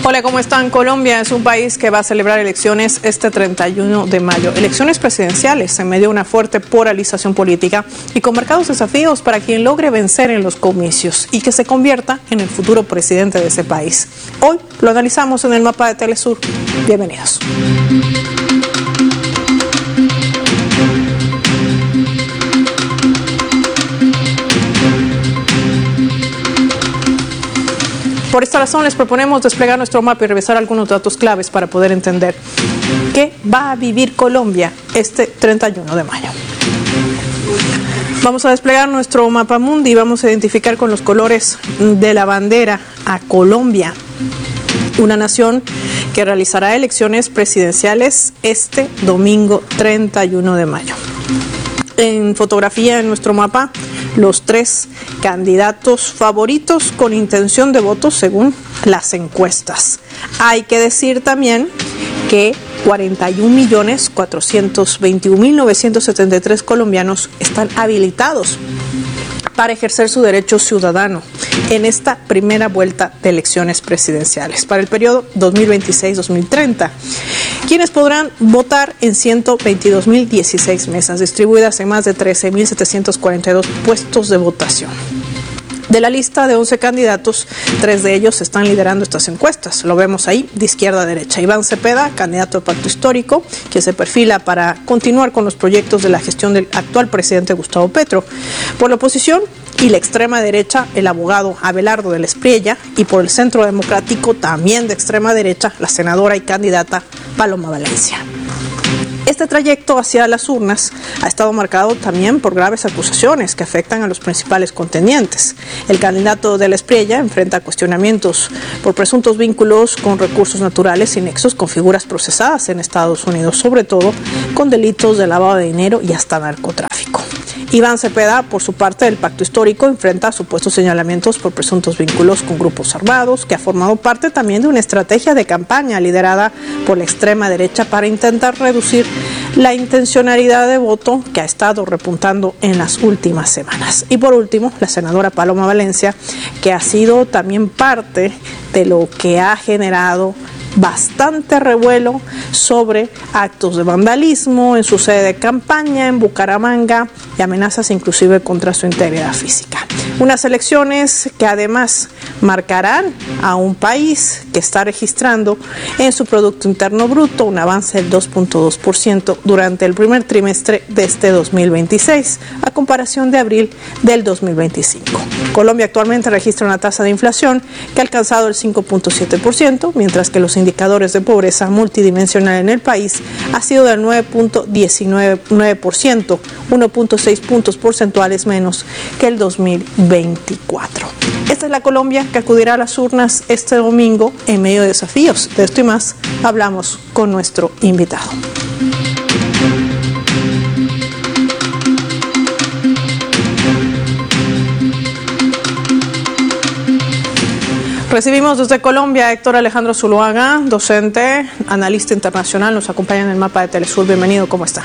Hola, ¿cómo están? Colombia es un país que va a celebrar elecciones este 31 de mayo. Elecciones presidenciales en medio de una fuerte polarización política y con marcados desafíos para quien logre vencer en los comicios y que se convierta en el futuro presidente de ese país. Hoy lo analizamos en el mapa de Telesur. Bienvenidos. Por esta razón les proponemos desplegar nuestro mapa y revisar algunos datos claves para poder entender qué va a vivir Colombia este 31 de mayo. Vamos a desplegar nuestro mapa mundi y vamos a identificar con los colores de la bandera a Colombia, una nación que realizará elecciones presidenciales este domingo 31 de mayo. En fotografía en nuestro mapa, los tres candidatos favoritos con intención de voto según las encuestas. Hay que decir también que 41.421.973 colombianos están habilitados para ejercer su derecho ciudadano en esta primera vuelta de elecciones presidenciales para el periodo 2026-2030, quienes podrán votar en 122.016 mesas distribuidas en más de 13.742 puestos de votación. De la lista de 11 candidatos, 3 de ellos están liderando estas encuestas. Lo vemos ahí, de izquierda a derecha. Iván Cepeda, candidato de Pacto Histórico, que se perfila para continuar con los proyectos de la gestión del actual presidente Gustavo Petro. Por la oposición y la extrema derecha, el abogado Abelardo del Espriella, y por el Centro Democrático, también de extrema derecha, la senadora y candidata Paloma Valencia. Este trayecto hacia las urnas ha estado marcado también por graves acusaciones que afectan a los principales contendientes. El candidato de la Espriella enfrenta cuestionamientos por presuntos vínculos con recursos naturales y nexos con figuras procesadas en Estados Unidos, sobre todo con delitos de lavado de dinero y hasta narcotráfico. Iván Cepeda, por su parte, del Pacto Histórico, enfrenta supuestos señalamientos por presuntos vínculos con grupos armados, que ha formado parte también de una estrategia de campaña liderada por la extrema derecha para intentar reducir la intencionalidad de voto que ha estado repuntando en las últimas semanas. Y por último, la senadora Paloma Valencia, que ha sido también parte de lo que ha generado bastante revuelo sobre actos de vandalismo en su sede de campaña en Bucaramanga y amenazas inclusive contra su integridad física. Unas elecciones que además marcarán a un país que está registrando en su Producto Interno Bruto un avance del 2.2% durante el primer trimestre de este 2026, a comparación de abril del 2025. Colombia actualmente registra una tasa de inflación que ha alcanzado el 5.7%, mientras que los indicadores de pobreza multidimensional en el país ha sido del 9.19%, 1.6 puntos porcentuales menos que el 2024. Esta es la Colombia que acudirá a las urnas este domingo en medio de desafíos. De esto y más hablamos con nuestro invitado. Recibimos desde Colombia a Héctor Alejandro Zuluaga, docente, analista internacional, nos acompaña en el mapa de Telesur. Bienvenido, ¿cómo está?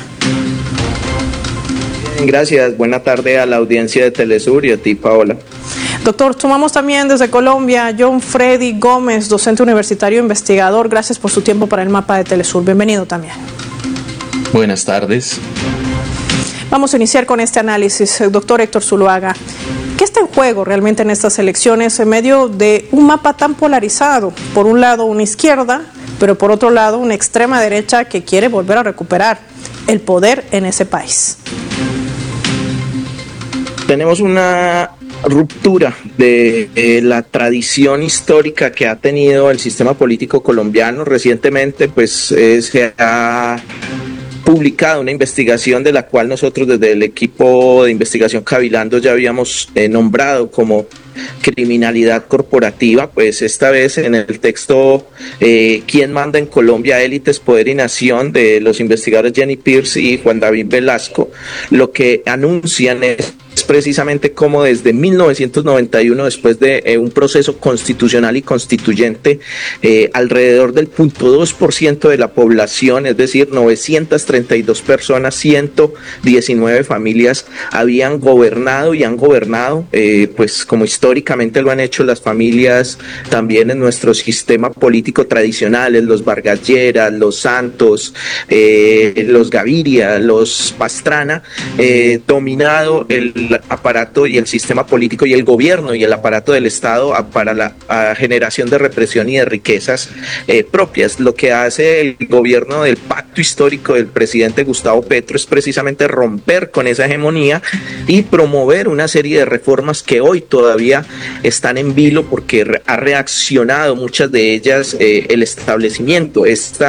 Gracias, buena tarde a la audiencia de Telesur y a ti, Paola. Doctor, tomamos también desde Colombia a John Freddy Gómez, docente universitario investigador. Gracias por su tiempo para el mapa de Telesur. Bienvenido también. Buenas tardes. Vamos a iniciar con este análisis, doctor Héctor Zuluaga. ¿Qué está en juego realmente en estas elecciones en medio de un mapa tan polarizado? Por un lado una izquierda, pero por otro lado una extrema derecha que quiere volver a recuperar el poder en ese país. Tenemos una ruptura de la tradición histórica que ha tenido el sistema político colombiano. Recientemente se ha publicado una investigación de la cual nosotros desde el equipo de investigación Cavilando ya habíamos nombrado como criminalidad corporativa. Pues esta vez en el texto ¿Quién manda en Colombia? Élites, Poder y Nación, de los investigadores Jenny Pierce y Juan David Velasco, lo que anuncian es precisamente cómo desde 1991, después de un proceso constitucional y constituyente, alrededor del 0.2% de la población, es decir, 932 personas, 119 familias habían gobernado y han gobernado, pues como históricamente lo han hecho las familias también en nuestro sistema político tradicional, los Vargas Lleras, los Santos, los Gaviria, los Pastrana, dominado el aparato y el sistema político y el gobierno y el aparato del Estado para la generación de represión y de riquezas propias. Lo que hace el gobierno del pacto histórico del presidente Gustavo Petro es precisamente romper con esa hegemonía y promover una serie de reformas que hoy todavía están en vilo porque ha reaccionado muchas de ellas el establecimiento,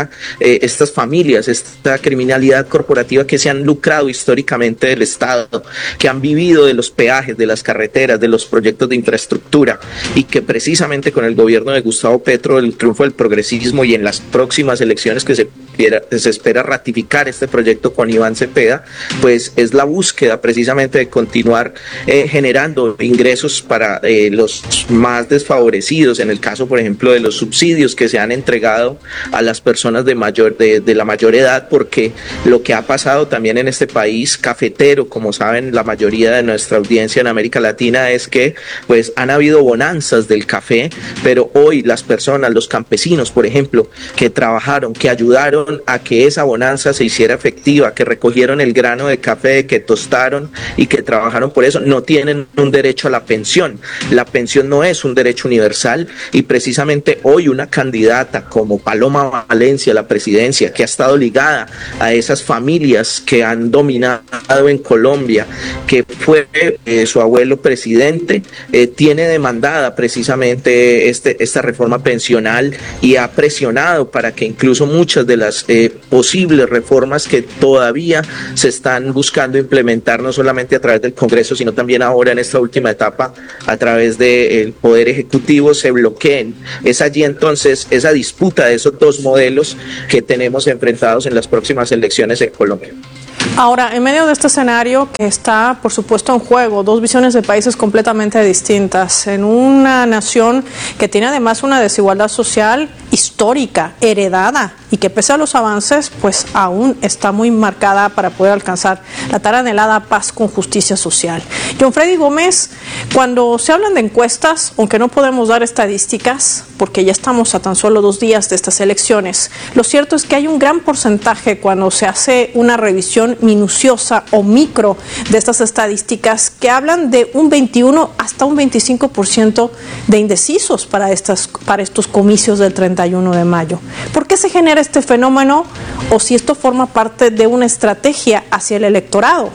estas familias, esta criminalidad corporativa que se han lucrado históricamente del Estado, que han vivido de los peajes, de las carreteras, de los proyectos de infraestructura y que precisamente con el gobierno de Gustavo Petro, el triunfo del progresismo y en las próximas elecciones que se espera ratificar este proyecto con Iván Cepeda, pues es la búsqueda precisamente de continuar generando ingresos para los más desfavorecidos, en el caso por ejemplo de los subsidios que se han entregado a las personas de la mayor edad, porque lo que ha pasado también en este país cafetero, como saben la mayoría de nuestra audiencia en América Latina, es que pues han habido bonanzas del café, pero hoy las personas, los campesinos por ejemplo, que trabajaron, que ayudaron a que esa bonanza se hiciera efectiva, que recogieron el grano de café, que tostaron y que trabajaron por eso, no tienen un derecho a la pensión. La pensión no es un derecho universal y precisamente hoy una candidata como Paloma Valencia a la presidencia, que ha estado ligada a esas familias que han dominado en Colombia, que fue su abuelo presidente, tiene demandada precisamente esta reforma pensional y ha presionado para que incluso muchas de las posibles reformas que todavía se están buscando implementar, no solamente a través del Congreso, sino también ahora en esta última etapa a través del Poder Ejecutivo, se bloqueen. Es allí entonces esa disputa de esos dos modelos que tenemos enfrentados en las próximas elecciones en Colombia. Ahora, en medio de este escenario que está, por supuesto, en juego, dos visiones de países completamente distintas, en una nación que tiene además una desigualdad social histórica, heredada, y que pese a los avances, pues aún está muy marcada para poder alcanzar la tan anhelada paz con justicia social. John Freddy Gómez, cuando se hablan de encuestas, aunque no podemos dar estadísticas, porque ya estamos a tan solo 2 días de estas elecciones, lo cierto es que hay un gran porcentaje cuando se hace una revisión minuciosa o micro de estas estadísticas que hablan de un 21 hasta un 25% de indecisos para estos comicios del 31 de mayo. ¿Por qué se genera este fenómeno o si esto forma parte de una estrategia hacia el electorado?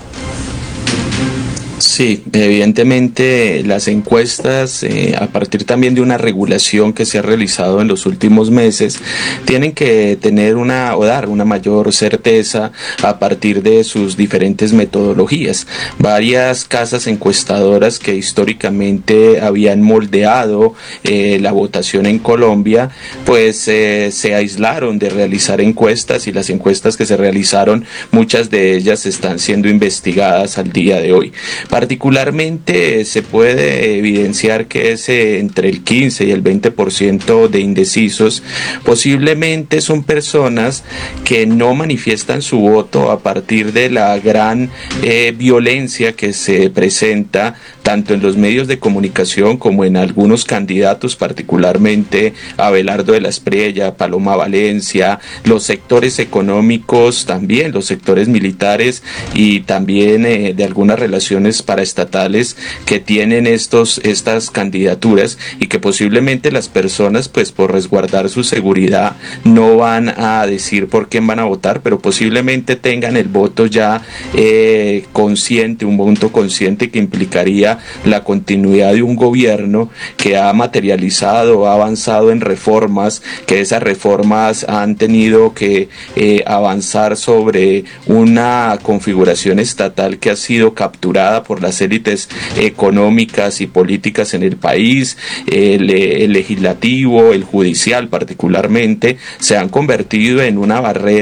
Sí, evidentemente las encuestas, a partir también de una regulación que se ha realizado en los últimos meses, tienen que tener dar una mayor certeza a partir de sus diferentes metodologías. Varias casas encuestadoras que históricamente habían moldeado la votación en Colombia, pues se aislaron de realizar encuestas, y las encuestas que se realizaron, muchas de ellas están siendo investigadas al día de hoy. Particularmente se puede evidenciar que es entre el 15 y el 20% de indecisos. Posiblemente son personas que no manifiestan su voto a partir de la gran violencia que se presenta tanto en los medios de comunicación como en algunos candidatos, particularmente Abelardo de la Espriella, Paloma Valencia, los sectores económicos también, los sectores militares y también de algunas relaciones paraestatales que tienen estas candidaturas, y que posiblemente las personas, pues por resguardar su seguridad, no van a decir por quién van a votar, pero posiblemente tengan el voto ya consciente, un voto consciente que implicaría la continuidad de un gobierno que ha materializado, ha avanzado en reformas, que esas reformas han tenido que avanzar sobre una configuración estatal que ha sido capturada por las élites económicas y políticas en el país. El legislativo, el judicial particularmente, se han convertido en una barrera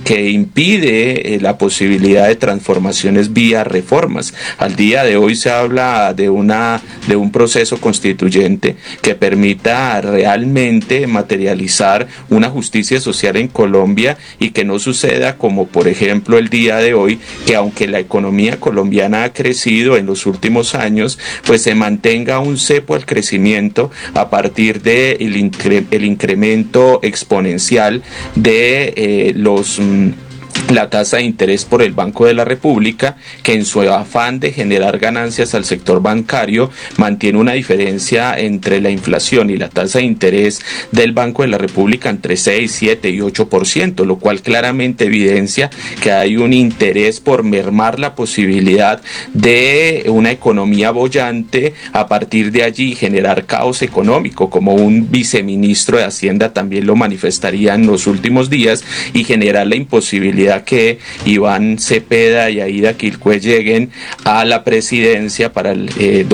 que impide la posibilidad de transformaciones vía reformas. Al día de hoy se habla de un proceso constituyente que permita realmente materializar una justicia social en Colombia y que no suceda como por ejemplo el día de hoy, que aunque la economía colombiana ha crecido en los últimos años, pues se mantenga un cepo al crecimiento a partir de el incremento exponencial de la tasa de interés por el Banco de la República, que en su afán de generar ganancias al sector bancario mantiene una diferencia entre la inflación y la tasa de interés del Banco de la República entre 6, 7 y 8%, lo cual claramente evidencia que hay un interés por mermar la posibilidad de una economía boyante, a partir de allí generar caos económico, como un viceministro de Hacienda también lo manifestaría en los últimos días, y generar la imposibilidad que Iván Cepeda y Aida Quilcue lleguen a la presidencia para el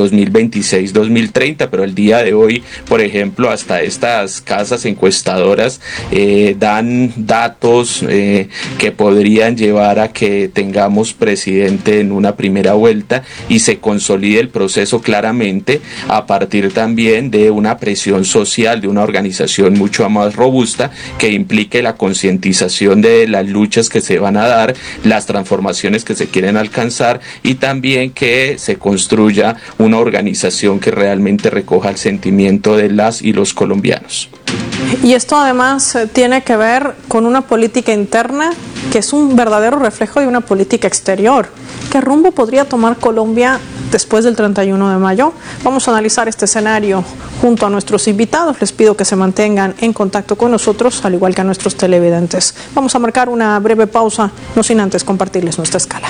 2026-2030, pero el día de hoy, por ejemplo, hasta estas casas encuestadoras dan datos que podrían llevar a que tengamos presidente en una primera vuelta y se consolide el proceso claramente a partir también de una presión social, de una organización mucho más robusta que implique la concientización de las luchas que se van a dar, las transformaciones que se quieren alcanzar, y también que se construya una organización que realmente recoja el sentimiento de las y los colombianos. Y esto además tiene que ver con una política interna que es un verdadero reflejo de una política exterior. ¿Qué rumbo podría tomar Colombia después del 31 de mayo? Vamos a analizar este escenario junto a nuestros invitados. Les pido que se mantengan en contacto con nosotros, al igual que a nuestros televidentes. Vamos a marcar una breve pausa, no sin antes compartirles nuestra escala.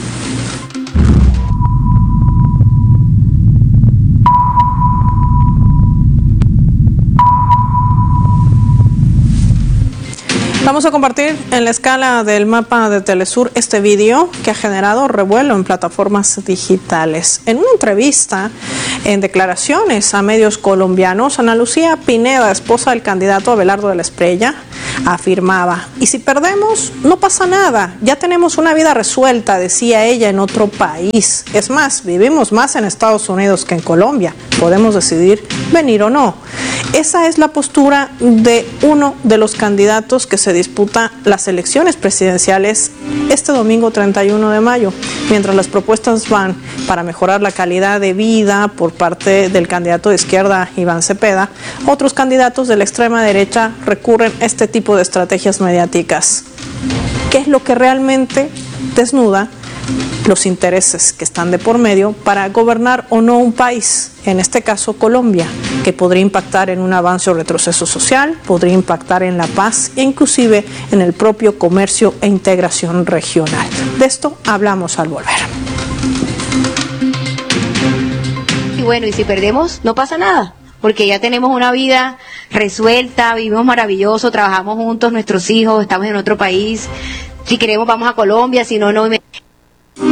Vamos a compartir en la escala del mapa de Telesur este vídeo que ha generado revuelo en plataformas digitales. En una entrevista, en declaraciones a medios colombianos, Ana Lucía Pineda, esposa del candidato Abelardo de la Espriella, afirmaba: y si perdemos, no pasa nada, ya tenemos una vida resuelta, decía ella, en otro país. Es más, vivimos más en Estados Unidos que en Colombia, podemos decidir venir o no. Esa es la postura de uno de los candidatos que se disputa las elecciones presidenciales este domingo 31 de mayo. Mientras las propuestas van para mejorar la calidad de vida por parte del candidato de izquierda Iván Cepeda, otros candidatos de la extrema derecha recurren a este tipo de estrategias mediáticas. ¿Qué es lo que realmente desnuda los intereses que están de por medio para gobernar o no un país, en este caso Colombia, que podría impactar en un avance o retroceso social, podría impactar en la paz e inclusive en el propio comercio e integración regional? De esto hablamos al volver. Y bueno, y si perdemos, no pasa nada, porque ya tenemos una vida resuelta, vivimos maravilloso, trabajamos juntos, nuestros hijos, estamos en otro país. Si queremos vamos a Colombia, si no, no.